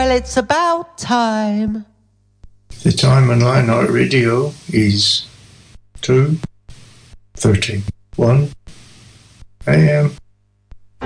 Well, it's about time. The time on Lion Heart Radio is 2:31 a.m.